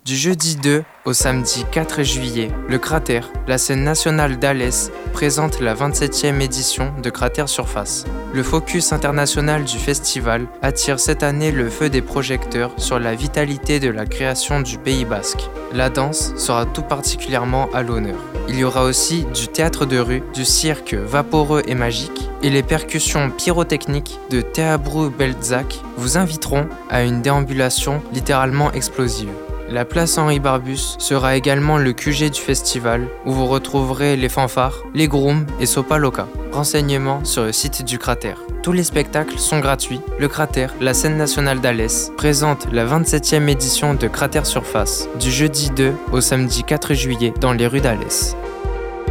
Du jeudi 2 au samedi 4 juillet, le Cratère, la scène nationale d'Alès, présente la 27e édition de Cratère Surface. Le focus international du festival attire cette année le feu des projecteurs sur la vitalité de la création du Pays Basque. La danse sera tout particulièrement à l'honneur. Il y aura aussi du théâtre de rue, du cirque vaporeux et magique, et les percussions pyrotechniques de Teabru Beltzak vous inviteront à une déambulation littéralement explosive. La place Henri Barbus sera également le QG du festival où vous retrouverez les fanfares, les grooms et Sopa Loca. Renseignements sur le site du Cratère. Tous les spectacles sont gratuits. Le Cratère, la scène nationale d'Alès, présente la 27e édition de Cratère Surface du jeudi 2 au samedi 4 juillet dans les rues d'Alès.